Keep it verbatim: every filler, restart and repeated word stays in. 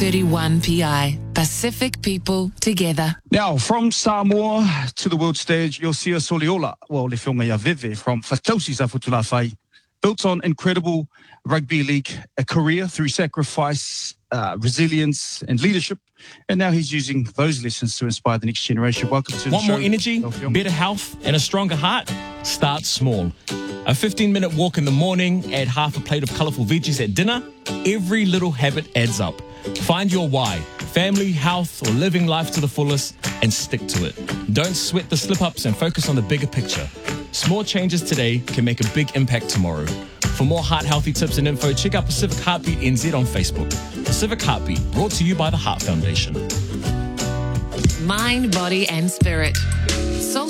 thirty-one P I. Pacific people together. Now, from Samoa to the world stage, Iosia Soliola, well, le whionga ia veve from Fatausi Zafutula Fai, built on incredible rugby league, a career through sacrifice, uh, resilience and leadership. And now he's using those lessons to inspire the next generation. Welcome to the Want show. more energy, better health, and a stronger heart? Start small. A fifteen-minute walk in the morning, add half a plate of colourful veggies at dinner. Every little habit adds up. Find your why, family, health, or living life to the fullest, and stick to it. Don't sweat the slip-ups and focus on the bigger picture. Small changes today can make a big impact tomorrow. For more heart-healthy tips and info, check out Pacific Heartbeat N Z on Facebook. Pacific Heartbeat, brought to you by the Heart Foundation. Mind, body and spirit.